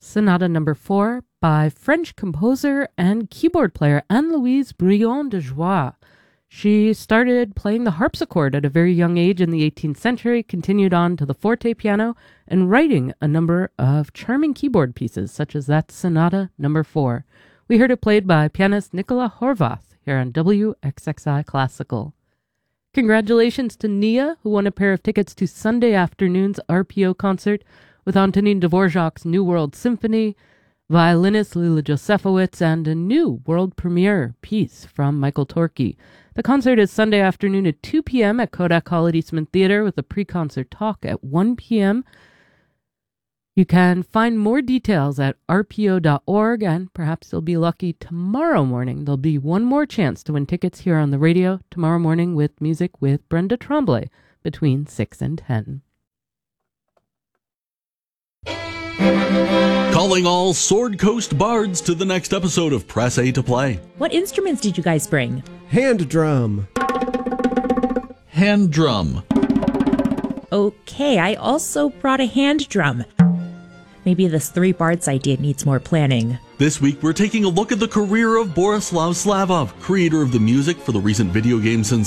Sonata Number 4 by French composer and keyboard player Anne-Louise Briand de Joie. She started playing the harpsichord at a very young age in the 18th century, continued on to the forte piano, and writing a number of charming keyboard pieces, such as that Sonata Number 4. We heard it played by pianist Nicola Horvath here on WXXI Classical. Congratulations to Nia, who won a pair of tickets to Sunday afternoon's RPO concert with Antonin Dvorak's New World Symphony, violinist Lila Josefowitz, and a new world premiere piece from Michael Torke. The concert is Sunday afternoon at 2 p.m. at Kodak Hall at Eastman Theater with a pre-concert talk at 1 p.m. You can find more details at rpo.org, and perhaps you'll be lucky tomorrow morning. There'll be one more chance to win tickets here on the radio tomorrow morning with music with Brenda Tremblay between 6 and 10. Calling all Sword Coast bards to the next episode of Press A to Play. What instruments did you guys bring? Hand drum. Hand drum. Okay, I also brought a hand drum. Maybe this three bards idea needs more planning. This week we're taking a look at the career of Borislav Slavov, creator of the music for the recent video game sensation